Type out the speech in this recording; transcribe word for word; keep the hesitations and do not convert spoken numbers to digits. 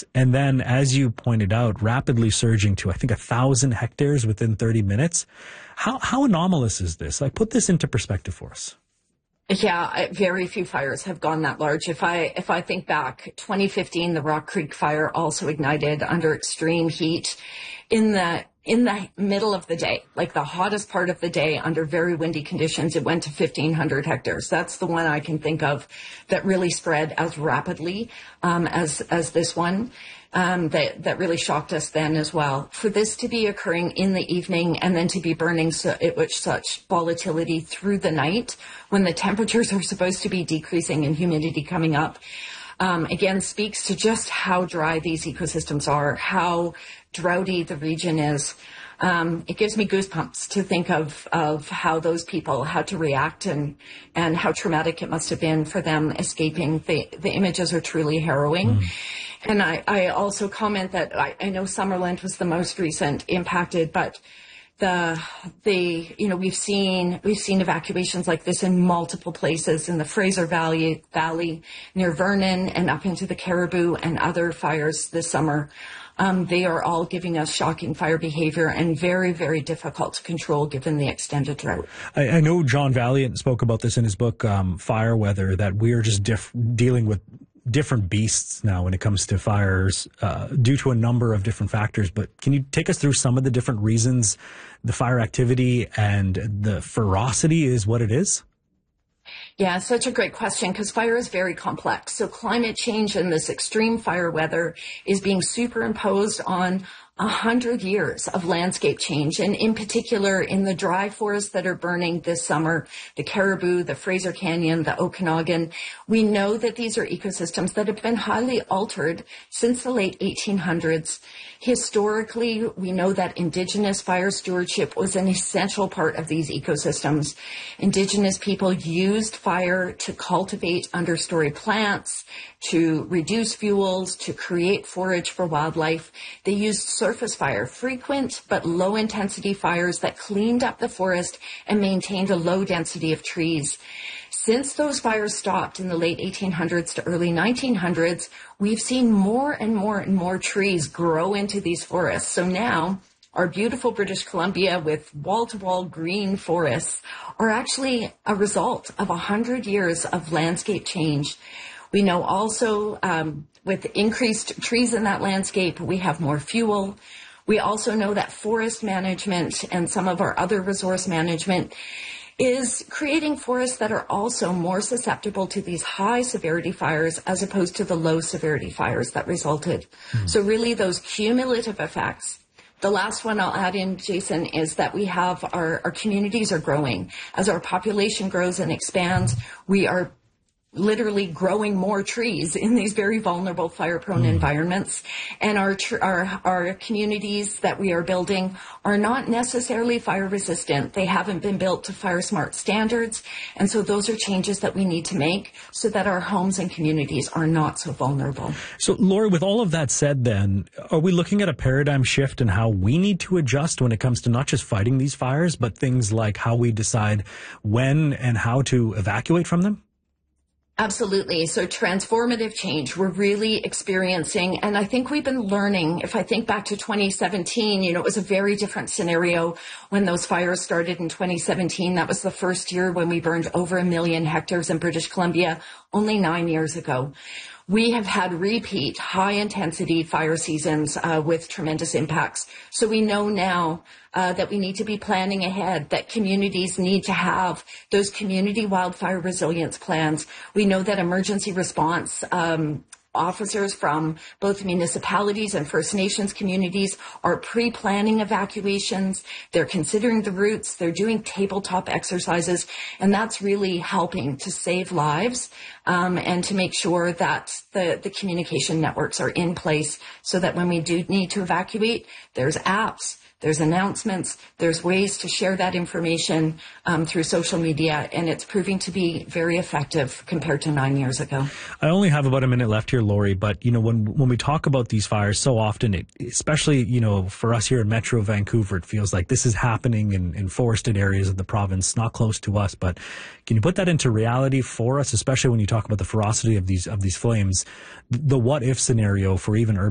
minutes. And then, as you pointed out, rapidly surging to, I think, a thousand hectares within thirty minutes. How, how anomalous is this? Like, put this into perspective for us. Yeah, very few fires have gone that large. If I if I think back, twenty fifteen, the Rock Creek fire also ignited under extreme heat in the in the middle of the day, like the hottest part of the day under very windy conditions. It went to fifteen hundred hectares. That's the one I can think of that really spread as rapidly um, as as this one. Um, that, that really shocked us then as well. For this to be occurring in the evening and then to be burning so, it, with such volatility through the night when the temperatures are supposed to be decreasing and humidity coming up, um, again, speaks to just how dry these ecosystems are, how droughty the region is. Um, it gives me goosebumps to think of, of how those people had to react and, and how traumatic it must have been for them escaping. The, the images are truly harrowing. Mm. And I, I also comment that I, I know Summerland was the most recent impacted, but the, the, you know, we've seen, we've seen evacuations like this in multiple places in the Fraser Valley, Valley near Vernon and up into the Caribou and other fires this summer. Um, they are all giving us shocking fire behavior and very, very difficult to control given the extended drought. I, I know John Valiant spoke about this in his book, um, Fire Weather, that we are just diff- dealing with different beasts now when it comes to fires uh, due to a number of different factors. But can you take us through some of the different reasons the fire activity and the ferocity is what it is? Yeah, such a great question because fire is very complex. So climate change and this extreme fire weather is being superimposed on a hundred years of landscape change, and in particular in the dry forests that are burning this summer, the Caribou, the Fraser Canyon, the Okanagan. We know that these are ecosystems that have been highly altered since the late eighteen hundreds. Historically, we know that Indigenous fire stewardship was an essential part of these ecosystems. Indigenous people used fire to cultivate understory plants, to reduce fuels, to create forage for wildlife. They used surface fire, frequent but low-intensity fires that cleaned up the forest and maintained a low density of trees. Since those fires stopped in the late eighteen hundreds to early nineteen hundreds, we've seen more and more and more trees grow into these forests. So now our beautiful British Columbia with wall-to-wall green forests are actually a result of a hundred years of landscape change. We know also um, with increased trees in that landscape, we have more fuel. We also know that forest management and some of our other resource management is creating forests that are also more susceptible to these high severity fires as opposed to the low severity fires that resulted. Mm. So really those cumulative effects. The last one I'll add in, Jason, is that we have our, our communities are growing. As our population grows and expands, we are literally growing more trees in these very vulnerable fire-prone mm. environments. And our, tr- our our communities that we are building are not necessarily fire-resistant. They haven't been built to fire-smart standards. And so those are changes that we need to make so that our homes and communities are not so vulnerable. So, Lori, with all of that said then, are we looking at a paradigm shift in how we need to adjust when it comes to not just fighting these fires, but things like how we decide when and how to evacuate from them? Absolutely. So transformative change we're really experiencing. And I think we've been learning. If I think back to twenty seventeen, you know, it was a very different scenario when those fires started in twenty seventeen. That was the first year when we burned over a million hectares in British Columbia only nine years ago. We have had repeat high-intensity fire seasons uh, with tremendous impacts. So we know now uh, that we need to be planning ahead, that communities need to have those community wildfire resilience plans. We know that emergency response um officers from both municipalities and First Nations communities are pre-planning evacuations. They're considering the routes. They're doing tabletop exercises. And that's really helping to save lives um, and to make sure that the, the communication networks are in place so that when we do need to evacuate, there's apps, there's announcements, there's ways to share that information um, through social media, and it's proving to be very effective compared to nine years ago. I only have about a minute left here, Lori, but, you know, when when we talk about these fires so often, it, especially, you know, for us here in Metro Vancouver, it feels like this is happening in, in forested areas of the province, not close to us, but can you put that into reality for us, especially when you talk about the ferocity of these of these flames, the what-if scenario for even urban